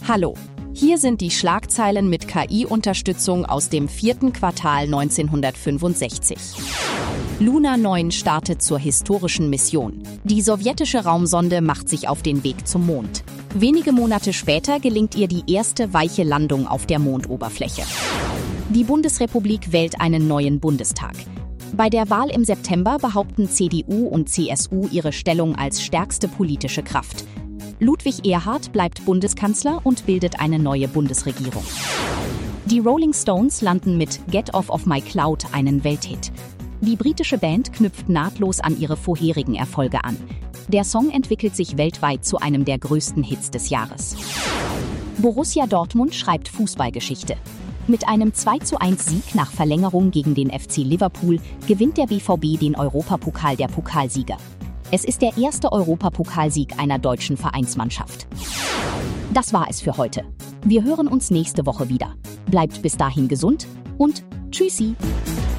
Hallo, hier sind die Schlagzeilen mit KI-Unterstützung aus dem 4. Quartal 1965. Luna 9 startet zur historischen Mission. Die sowjetische Raumsonde macht sich auf den Weg zum Mond. Wenige Monate später gelingt ihr die erste weiche Landung auf der Mondoberfläche. Die Bundesrepublik wählt einen neuen Bundestag. Bei der Wahl im September behaupten CDU und CSU ihre Stellung als stärkste politische Kraft. Ludwig Erhard bleibt Bundeskanzler und bildet eine neue Bundesregierung. Die Rolling Stones landen mit Get Off of My Cloud einen Welthit. Die britische Band knüpft nahtlos an ihre vorherigen Erfolge an. Der Song entwickelt sich weltweit zu einem der größten Hits des Jahres. Borussia Dortmund schreibt Fußballgeschichte. Mit einem 2:1 nach Verlängerung gegen den FC Liverpool gewinnt der BVB den Europapokal der Pokalsieger. Es ist der erste Europapokalsieg einer deutschen Vereinsmannschaft. Das war es für heute. Wir hören uns nächste Woche wieder. Bleibt bis dahin gesund und tschüssi!